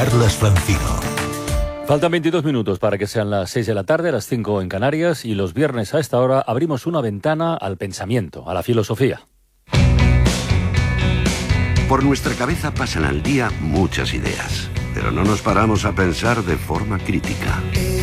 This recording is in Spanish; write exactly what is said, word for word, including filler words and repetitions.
Carlas Francino. Faltan veintidós minutos para que sean las seis de la tarde, las cinco en Canarias, y los viernes a esta hora abrimos una ventana al pensamiento, a la filosofía. Por nuestra cabeza pasan al día muchas ideas, pero no nos paramos a pensar de forma crítica.